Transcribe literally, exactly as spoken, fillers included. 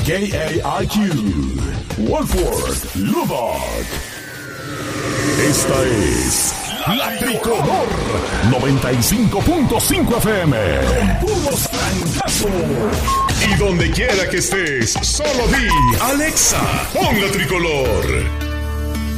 K A I Q, Wolford, Lubbock. Esta es La Tricolor noventa y cinco punto cinco F M. Con puro trancazo. Y donde quiera que estés, solo di Alexa, pon La Tricolor.